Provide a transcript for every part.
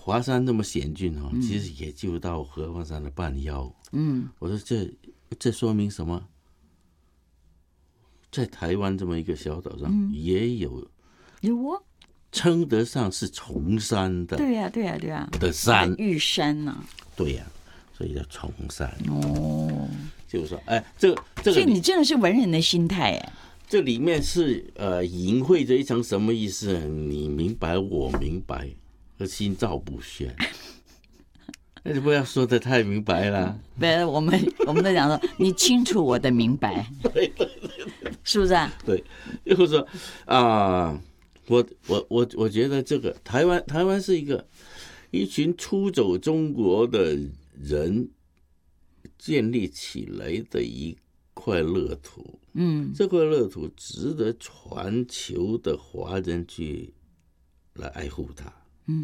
华山那么险峻哦，其实也就到合欢山的半腰。我说这说明什么？在台湾这么一个小岛上，也有称得上是崇山的， 对呀的山， 玉山呐， 对呀，所以叫崇山。就是说， 所以你真的是文人的心态哎。 这里面是隐晦着一层什么意思？你明白，我明白，而心照不宣。那就不要说的太明白了。 不，我们都讲说，你清楚我的明白， 对， 是不是啊？ 对，就是说我觉得这个台湾是一群出走中国的人建立起来的一块乐土。这块乐土值得全球的华人去来爱护它。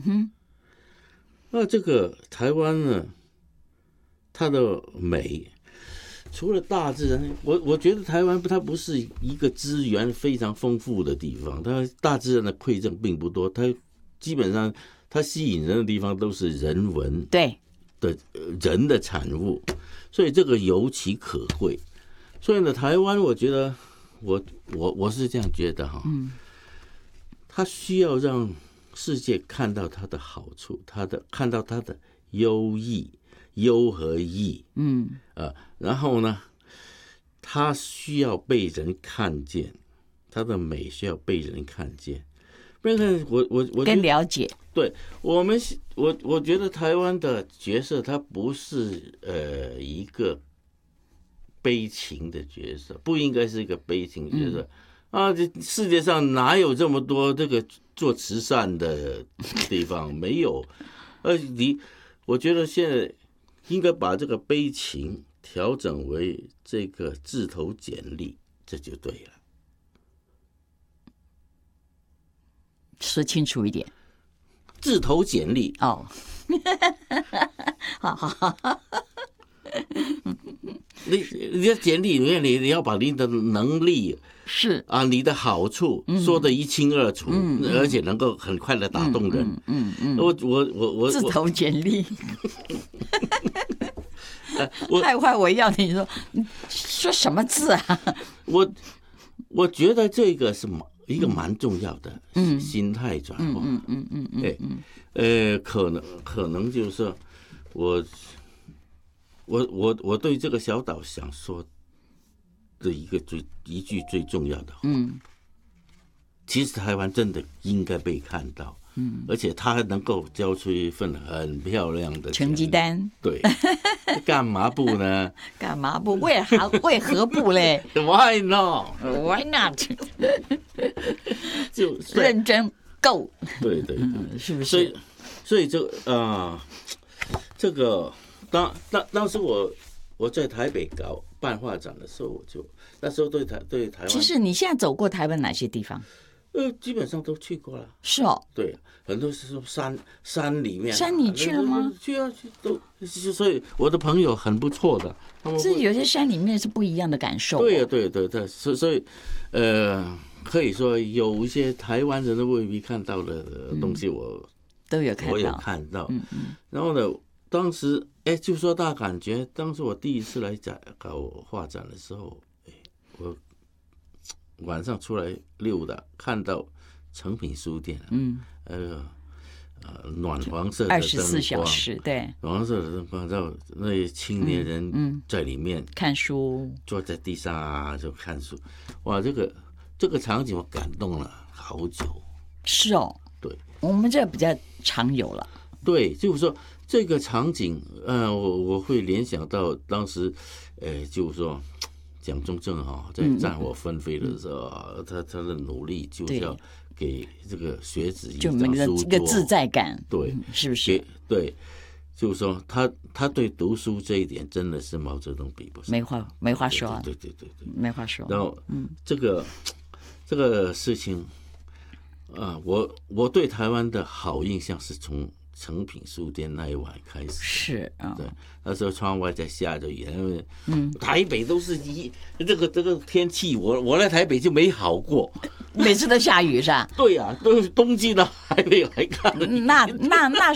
那这个台湾呢，它的美，除了大自然，我觉得台湾它不是一个资源非常丰富的地方，它大自然的馈赠并不多，它基本上它吸引人的地方都是人文的人的产物，所以这个尤其可贵。所以呢，台湾我觉得我是这样觉得哈，它需要让世界看到它的好处，看到它的优和义，然后呢，它需要被人看见，它的美需要被人看见。不然我跟了解， 对我觉得台湾的角色，它不是一个悲情的角色，不应该是一个悲情角色。这世界上哪有这么多这个做慈善的地方？没有。我觉得现在应该把这个悲情调整为这个自投简历，这就对了。 说清楚一点。 自投简历哦，好。 你的简历里面，你要把你的能力是你的好处说得一清二楚，而且能够很快的打动人。我自投简历。太坏，我要你说什么字啊？ 我觉得这个是一个蛮重要的心态转换。可能就是说我对这个小岛想说的一句最重要的话，其实台湾真的应该被看到，而且它能够交出一份很漂亮的成绩单。 对，干嘛不呢？ 干嘛不？为何不嘞 ？Why not? Why not? 就认真够。 对， 是不是？ 所以这个当时我在台北办画展的时候，那时候对台湾， 其实你现在走过台湾哪些地方？ 基本上都去过了。 是哦。 对，很多是山里面。 山你去了吗？ 去都。所以我的朋友很不错的。 这有些山里面是不一样的感受。 对，所以可以说有一些台湾人都未必看到的东西，我有看到。然后呢，当时就说大感觉，当时我第一次来搞画展的时候，我晚上出来溜达，看到诚品书店，暖黄色的灯光 ，24小时，对， 暖黄色的灯光，然后那些青年人在里面看书， 坐在地上就看书，哇，这个场景我感动了好久。 是哦， 对， 我们这比较常有了。 对，就是说这个场景，我会联想到当时，就是说蒋中正在战火纷飞的时候，他的努力就是要给这个学子一张书桌， 一个自在感， 对， 是不是？ 对，就是说他对读书这一点真的是毛泽东比不上， 没话说， 对， 没话说。 然后，这个事情，我对台湾的好印象是从诚品书店那一晚开始。 是啊， 对，那时候窗外在下着雨，因为台北都是这个天气，我来台北就没好过， 每次都下雨是吧？ 对呀，都是冬季到台北来看。 那